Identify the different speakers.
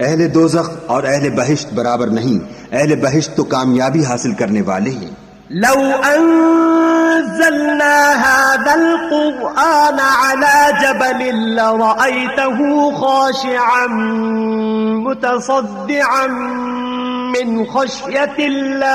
Speaker 1: अहले दोज़ख और अहले बहिश्त बराबर नहीं। अहले बहिश्त तो कामयाबी हासिल करने वाले हैं।
Speaker 2: लौ अंज़लना हाज़ल क़ुरआन अला जबलिन लरअयतहु ख़ाशिअन मुतसद्दिअन मिन ख़श्यतिल्लाह